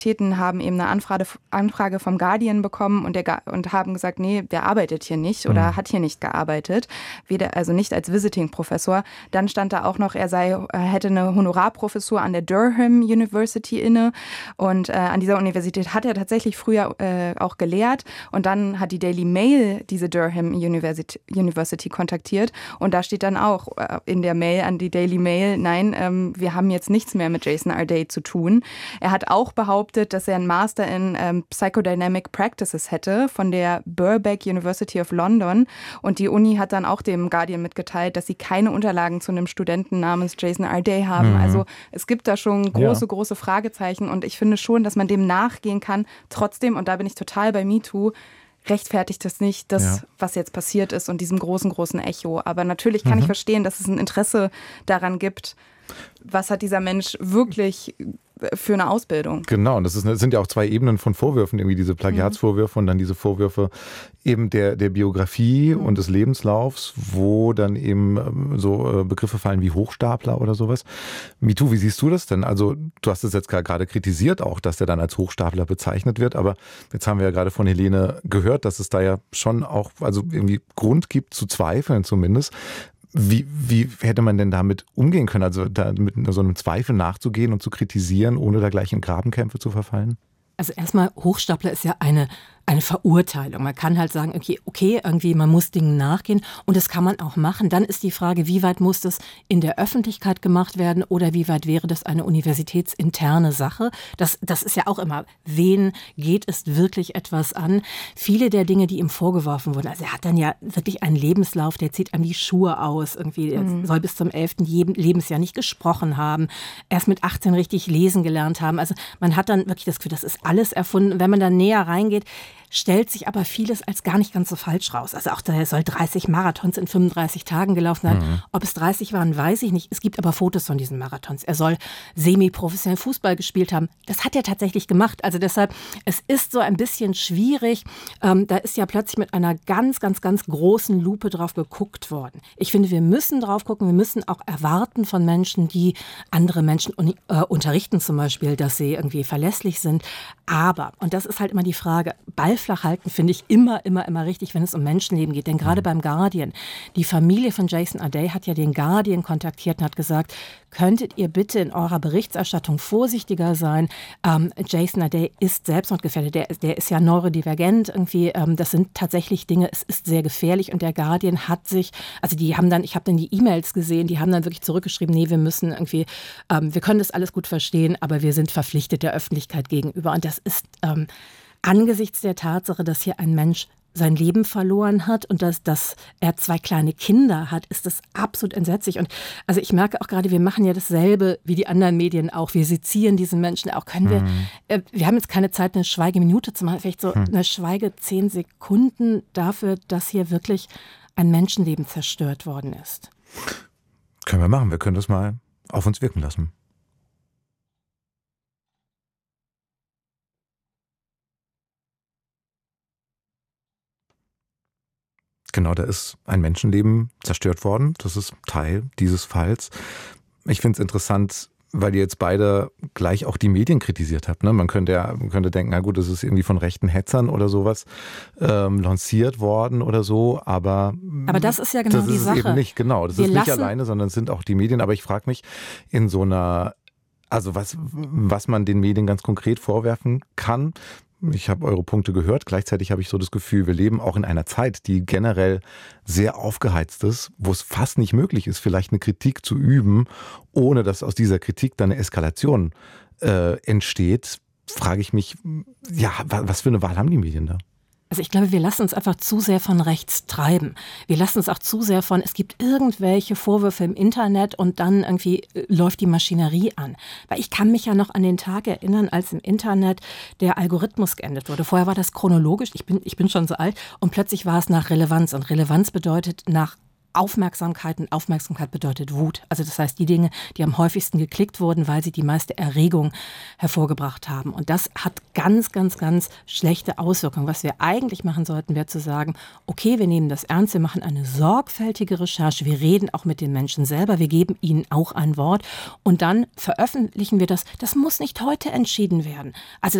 haben eben eine Anfrage vom Guardian bekommen und haben gesagt, nee, der arbeitet hier nicht oder hat hier nicht gearbeitet, also nicht als Visiting-Professor. Dann stand da auch noch, er hätte eine Honorarprofessur an der Durham University inne und an dieser Universität hat er tatsächlich früher auch gelehrt und dann hat die Daily Mail diese Durham University kontaktiert und da steht dann auch in der Mail an die Daily Mail, nein, wir haben jetzt nichts mehr mit Jason Arday zu tun. Er hat auch behauptet, dass er einen Master in Psychodynamic Practices hätte von der Birkbeck University of London. Und die Uni hat dann auch dem Guardian mitgeteilt, dass sie keine Unterlagen zu einem Studenten namens Jason Arday haben. Also es gibt da schon große Fragezeichen. Und ich finde schon, dass man dem nachgehen kann. Trotzdem, und da bin ich total bei MeToo, rechtfertigt das nicht, was jetzt passiert ist und diesem großen Echo. Aber natürlich kann ich verstehen, dass es ein Interesse daran gibt, was hat dieser Mensch wirklich für eine Ausbildung. Genau, und das sind ja auch zwei Ebenen von Vorwürfen, irgendwie diese Plagiatsvorwürfe und dann diese Vorwürfe eben der Biografie und des Lebenslaufs, wo dann eben so Begriffe fallen wie Hochstapler oder sowas. MeToo, wie siehst du das denn? Also du hast es jetzt gerade kritisiert auch, dass der dann als Hochstapler bezeichnet wird, aber jetzt haben wir ja gerade von Helene gehört, dass es da ja schon auch also irgendwie Grund gibt zu zweifeln zumindest. Wie hätte man denn damit umgehen können, also da mit so einem Zweifel nachzugehen und zu kritisieren, ohne da gleich in Grabenkämpfe zu verfallen? Also erstmal, Hochstapler ist ja eine Verurteilung. Man kann halt sagen, okay, irgendwie, man muss Dingen nachgehen und das kann man auch machen. Dann ist die Frage, wie weit muss das in der Öffentlichkeit gemacht werden oder wie weit wäre das eine universitätsinterne Sache? Das ist ja auch immer, wen geht es wirklich etwas an? Viele der Dinge, die ihm vorgeworfen wurden, also er hat dann ja wirklich einen Lebenslauf, der zieht einem die Schuhe aus, irgendwie, er soll bis zum 11. Lebensjahr nicht gesprochen haben, erst mit 18 richtig lesen gelernt haben. Also man hat dann wirklich das Gefühl, das ist alles erfunden. Wenn man dann näher reingeht, stellt sich aber vieles als gar nicht ganz so falsch raus. Also auch er soll 30 Marathons in 35 Tagen gelaufen sein. Ob es 30 waren, weiß ich nicht. Es gibt aber Fotos von diesen Marathons. Er soll semi-professionell Fußball gespielt haben. Das hat er tatsächlich gemacht. Also deshalb, es ist so ein bisschen schwierig. Da ist ja plötzlich mit einer ganz großen Lupe drauf geguckt worden. Ich finde, wir müssen drauf gucken. Wir müssen auch erwarten von Menschen, die andere Menschen unterrichten zum Beispiel, dass sie irgendwie verlässlich sind. Aber, und das ist halt immer die Frage, Ball flach halten finde ich immer richtig, wenn es um Menschenleben geht. Denn gerade beim Guardian, die Familie von Jason Arday hat ja den Guardian kontaktiert und hat gesagt, könntet ihr bitte in eurer Berichterstattung vorsichtiger sein? Jason Arday ist selbstmordgefährdet, der ist ja neurodivergent irgendwie. Das sind tatsächlich Dinge, es ist sehr gefährlich und der Guardian hat sich, also die haben dann, ich habe dann die E-Mails gesehen, die haben dann wirklich zurückgeschrieben, nee, wir müssen irgendwie, wir können das alles gut verstehen, aber wir sind verpflichtet der Öffentlichkeit gegenüber. Und das ist angesichts der Tatsache, dass hier ein Mensch sein Leben verloren hat und dass er 2 kleine Kinder hat, ist das absolut entsetzlich. Und also ich merke auch gerade, wir machen ja dasselbe wie die anderen Medien auch. Wir sezieren diesen Menschen auch. Können wir haben jetzt keine Zeit, eine Schweigeminute zu machen, vielleicht so eine Schweige 10 Sekunden dafür, dass hier wirklich ein Menschenleben zerstört worden ist. Können wir machen. Wir können das mal auf uns wirken lassen. Genau, da ist ein Menschenleben zerstört worden. Das ist Teil dieses Falls. Ich finde es interessant, weil ihr jetzt beide gleich auch die Medien kritisiert habt. Ne? Man könnte denken, na gut, das ist irgendwie von rechten Hetzern oder sowas lanciert worden oder so. Aber das ist ja genau die Sache. Das ist eben nicht, genau. Das ist nicht alleine, sondern es sind auch die Medien. Aber ich frage mich in so einer, also was man den Medien ganz konkret vorwerfen kann. Ich habe eure Punkte gehört. Gleichzeitig habe ich so das Gefühl, wir leben auch in einer Zeit, die generell sehr aufgeheizt ist, wo es fast nicht möglich ist, vielleicht eine Kritik zu üben, ohne dass aus dieser Kritik dann eine Eskalation entsteht. Frage ich mich, ja, was für eine Wahl haben die Medien da? Also ich glaube, wir lassen uns einfach zu sehr von rechts treiben. Wir lassen uns auch zu sehr von, es gibt irgendwelche Vorwürfe im Internet und dann irgendwie läuft die Maschinerie an. Weil ich kann mich ja noch an den Tag erinnern, als im Internet der Algorithmus geändert wurde. Vorher war das chronologisch, ich bin schon so alt, und plötzlich war es nach Relevanz. Und Relevanz bedeutet nach Aufmerksamkeit, und Aufmerksamkeit bedeutet Wut. Also das heißt, die Dinge, die am häufigsten geklickt wurden, weil sie die meiste Erregung hervorgebracht haben. Und das hat ganz, ganz, ganz schlechte Auswirkungen. Was wir eigentlich machen sollten, wäre zu sagen, okay, wir nehmen das ernst, wir machen eine sorgfältige Recherche, wir reden auch mit den Menschen selber, wir geben ihnen auch ein Wort und dann veröffentlichen wir das. Das muss nicht heute entschieden werden. Also